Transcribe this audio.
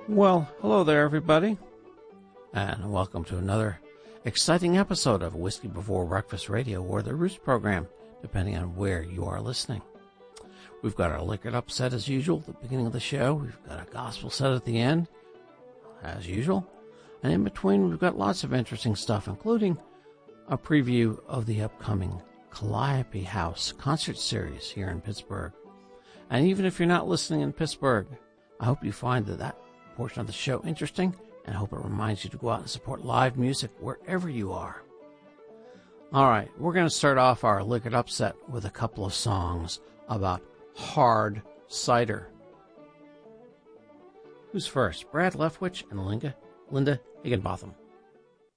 Well, hello there, everybody, and welcome to another exciting episode of Whiskey Before Breakfast Radio, or the Roost program, depending on where you are listening. We've got our Liquored Up set as usual at the beginning of the show. We've got a gospel set at the end, as usual. And in between, we've got lots of interesting stuff, including a preview of the upcoming Calliope House concert series here in Pittsburgh. And even if you're not listening in Pittsburgh, I hope you find that portion of the show interesting, and I hope it reminds you to go out and support live music wherever you are. All right, we're going to start off our Liquored Up set with a couple of songs about hard cider. Who's first? Brad Leftwich and Linda Higginbotham.